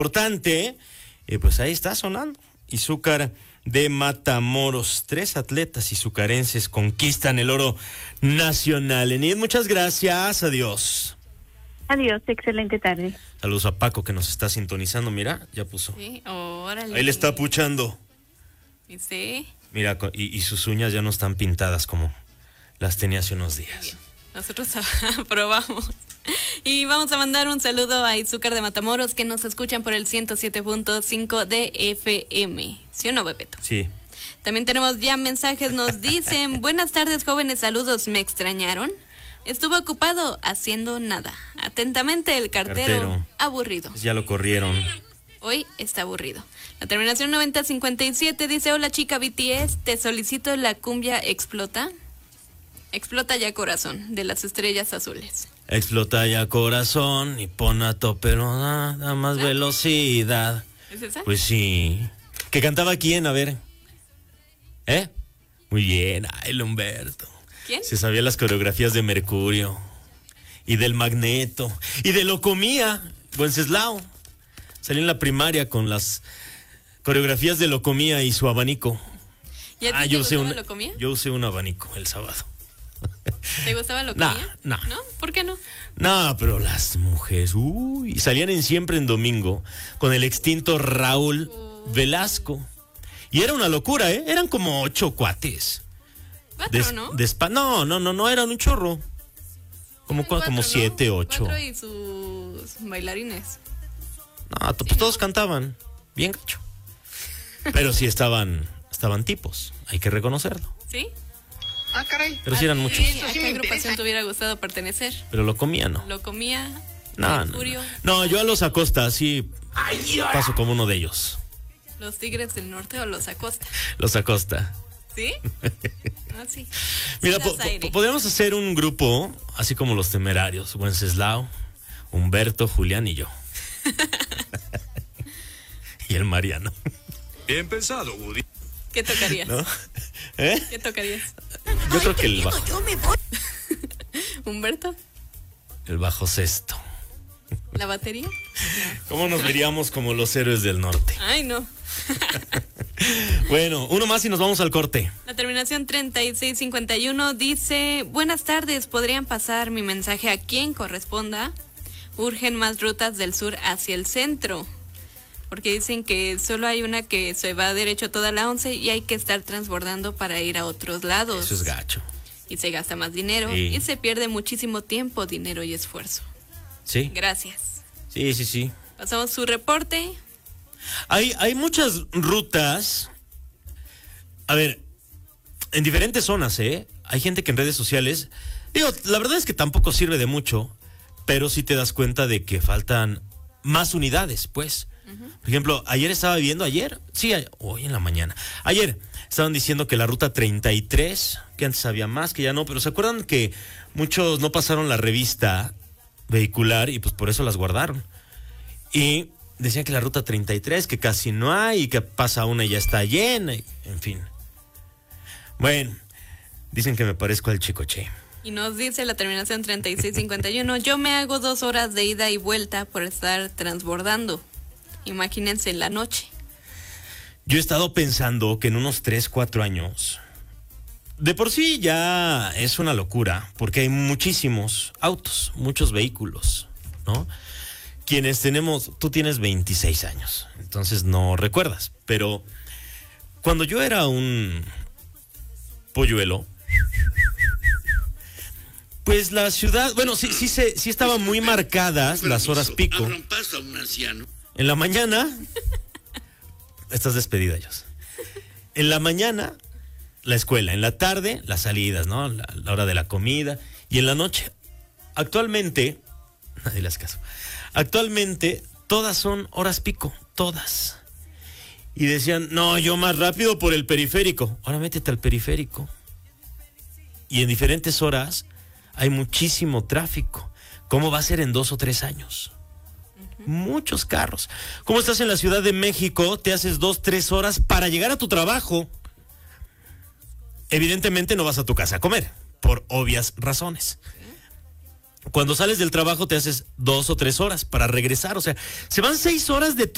importante, pues ahí está sonando. Izúcar de Matamoros, 3 atletas izucarenses conquistan el oro nacional. Enid, muchas gracias, adiós. Adiós, excelente tarde. Saludos a Paco que nos está sintonizando, mira, ya puso. Sí, órale. Ahí le está puchando. Sí. Mira, y sus uñas ya no están pintadas como las tenía hace unos días. Nosotros aprobamos. Y vamos a mandar un saludo a Izúcar de Matamoros, que nos escuchan por el 107.5 de FM. ¿Sí o no, Bebeto? Sí. También tenemos ya mensajes, nos dicen: buenas tardes, jóvenes, saludos, ¿me extrañaron? Estuve ocupado haciendo nada. Atentamente, el cartero. Aburrido. Pues ya lo corrieron. Hoy está aburrido. La terminación 9057 dice: hola chica BTS, te solicito la cumbia Explota. Explota ya corazón, de las Estrellas Azules. Explota ya corazón y pon a tope, pero da más velocidad. ¿Es esa? Pues sí. ¿Que cantaba quién? A ver. Muy bien, el Humberto. ¿Quién? Se sabía las coreografías de Mercurio y del Magneto y de Locomía, Wenceslao. Salí en la primaria con las coreografías de Locomía y su abanico. ¿Y a ti te gustaba Locomía? Yo usé un abanico el sábado. ¿Te gustaba Locomía? No. ¿No? ¿Por qué no? No, pero las mujeres, salían en Siempre en Domingo con el extinto Raúl Velasco. Y era una locura, Eran como 8 cuates. 4, ¿no? No, eran un chorro. Como 7, 8. 4 y sus bailarines. No, pues todos cantaban. Bien gacho. Pero sí estaban tipos, hay que reconocerlo. ¿Sí? Ah, caray. Pero sí eran muchos. ¿A qué agrupación te hubiera gustado pertenecer? Pero Locomía no. Locomía. No, yo a los Acosta sí paso como uno de ellos. ¿Los Tigres del Norte o los Acosta? Los Acosta. ¿Sí? Ah, sí. Mira, podríamos hacer un grupo, así como los Temerarios, Wenceslao, Humberto, Julián y yo. Y el Mariano. Bien pensado, Woody. ¿Qué tocarías? ¿No? ¿Qué tocarías? Yo creo que el bajo. ¿Humberto? El bajo sexto. ¿La batería? ¿Cómo nos veríamos como los héroes del norte? Ay, no. Bueno, uno más y nos vamos al corte. La terminación 3651 dice: buenas tardes, ¿podrían pasar mi mensaje a quien corresponda? Urgen más rutas del sur hacia el centro, porque dicen que solo hay una que se va derecho toda la 11 y hay que estar transbordando para ir a otros lados. Eso es gacho. Y se gasta más dinero y se pierde muchísimo tiempo, dinero y esfuerzo. Sí. Gracias. Sí. Pasamos su reporte. Hay muchas rutas. A ver, en diferentes zonas, Hay gente que en redes sociales, la verdad es que tampoco sirve de mucho, pero sí te das cuenta de que faltan más unidades, pues. Por ejemplo, hoy en la mañana. Ayer estaban diciendo que la ruta 33, que antes había más, que ya no, pero ¿se acuerdan que muchos no pasaron la revista vehicular y pues por eso las guardaron? Y decían que la ruta 33, que casi no hay, y que pasa una y ya está llena, en fin. Bueno, dicen que me parezco al Chicoche. Y nos dice la terminación 3651, yo me hago 2 horas de ida y vuelta por estar transbordando. Imagínense en la noche. Yo he estado pensando que en unos 3, 4 años, de por sí ya es una locura, porque hay muchísimos autos, muchos vehículos, ¿no? Tú tienes 26 años, entonces no recuerdas, pero cuando yo era un polluelo, pues la ciudad, sí estaban muy marcadas las horas pico. En la mañana, estás despedida, Jos. En la mañana, la escuela. En la tarde, las salidas, ¿no? La hora de la comida. Y en la noche, actualmente, nadie le hace caso. Actualmente, todas son horas pico, todas. Y decían, no, yo más rápido por el periférico. Ahora métete al periférico. Y en diferentes horas hay muchísimo tráfico. ¿Cómo va a ser en 2 o 3 años? Muchos carros. ¿Cómo estás en la Ciudad de México? Te haces 2, 3 horas para llegar a tu trabajo. Evidentemente no vas a tu casa a comer, por obvias razones. Cuando sales del trabajo te haces 2 o 3 horas para regresar. O sea, se van 6 horas de tu